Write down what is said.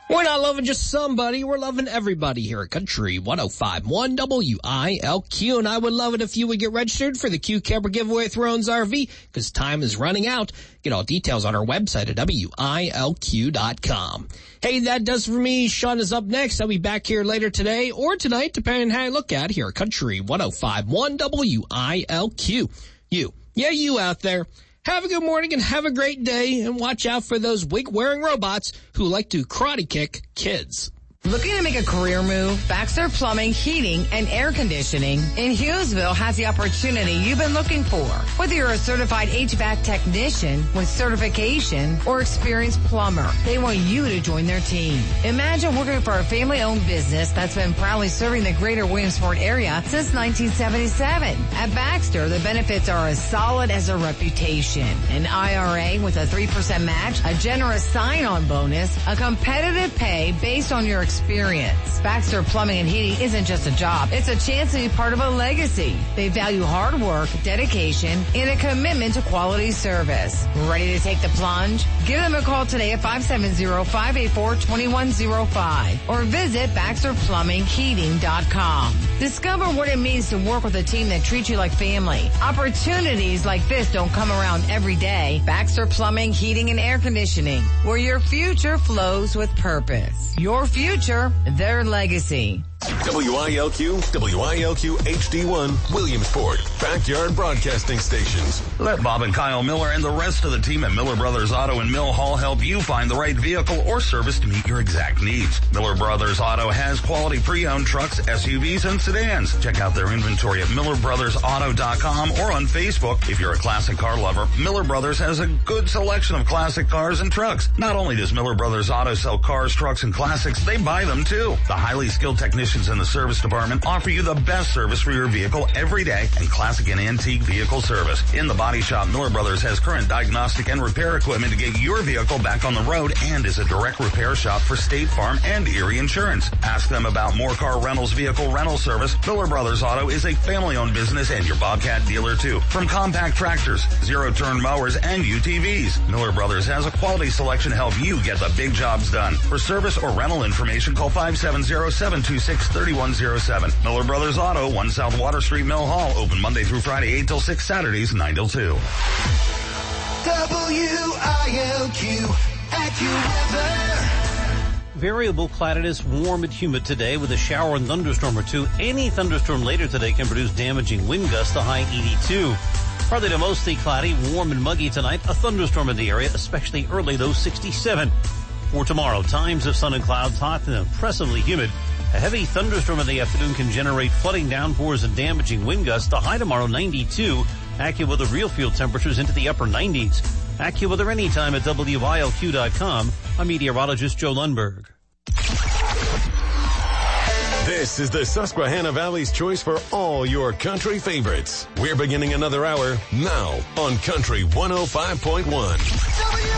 We're not loving just somebody, we're loving everybody here at Country 105.1 WILQ, and I would love it if you would get registered for the Q Camper Giveaway Thrones RV, because time is running out. Get all details on our website at WILQ.com. Hey, that does for me. Sean is up next. I'll be back here later today or tonight, depending on how you look at it, here at Country 105.1 WILQ. You out there. Have a good morning and have a great day, and watch out for those wig-wearing robots who like to karate kick kids. Looking to make a career move? Baxter Plumbing, Heating, and Air Conditioning in Hughesville has the opportunity you've been looking for. Whether you're a certified HVAC technician with certification or experienced plumber, they want you to join their team. Imagine working for a family-owned business that's been proudly serving the greater Williamsport area since 1977. At Baxter, the benefits are as solid as a reputation. An IRA with a 3% match, a generous sign-on bonus, a competitive pay based on your experience. Baxter Plumbing and Heating isn't just a job. It's a chance to be part of a legacy. They value hard work, dedication, and a commitment to quality service. Ready to take the plunge? Give them a call today at 570-584-2105 or visit BaxterPlumbingHeating.com. Discover what it means to work with a team that treats you like family. Opportunities like this don't come around every day. Baxter Plumbing, Heating, and Air Conditioning, where your future flows with purpose. Your future, their legacy. WILQ HD1, Williamsport, backyard broadcasting stations. Let Bob and Kyle Miller and the rest of the team at Miller Brothers Auto in Mill Hall help you find the right vehicle or service to meet your exact needs. Miller Brothers Auto has quality pre-owned trucks, SUVs, and sedans. Check out their inventory at MillerBrothersAuto.com or on Facebook. If you're a classic car lover, Miller Brothers has a good selection of classic cars and trucks. Not only does Miller Brothers Auto sell cars, trucks, and classics, they buy them too. The highly skilled technicians in the service department offer you the best service for your vehicle every day and classic and antique vehicle service. In the body shop, Miller Brothers has current diagnostic and repair equipment to get your vehicle back on the road and is a direct repair shop for State Farm and Erie Insurance. Ask them about More Car Rentals vehicle rental service. Miller Brothers Auto is a family-owned business and your Bobcat dealer too. From compact tractors, zero-turn mowers, and UTVs, Miller Brothers has a quality selection to help you get the big jobs done. For service or rental information, call 570-726-3107. Miller Brothers Auto, 1 South Water Street, Mill Hall. Open Monday through Friday, 8 till 6, Saturdays, 9 till 2. WILQ AccuWeather. Variable cloudiness, warm and humid today with a shower and thunderstorm or two. Any thunderstorm later today can produce damaging wind gusts, the high 82. Partly to mostly cloudy, warm and muggy tonight. A thunderstorm in the area, especially early, though, 67. For tomorrow, times of sun and clouds, hot and oppressively humid. A heavy thunderstorm in the afternoon can generate flooding downpours and damaging wind gusts. The high tomorrow, 92. AccuWeather real field temperatures into the upper 90s. AccuWeather anytime at WILQ.com. I'm meteorologist Joe Lundberg. This is the Susquehanna Valley's choice for all your country favorites. We're beginning another hour now on Country 105.1.